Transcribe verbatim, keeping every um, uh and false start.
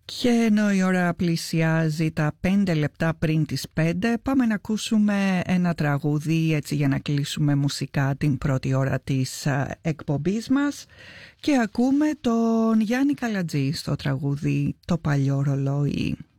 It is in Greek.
Και ενώ η ώρα πλησιάζει τα πέντε λεπτά πριν τις πέντε, πάμε να ακούσουμε ένα τραγούδι έτσι για να κλείσουμε μουσικά την πρώτη ώρα της εκπομπής μας. Και ακούμε τον Γιάννη Καλατζή στο τραγούδι «Το παλιό ρολόι».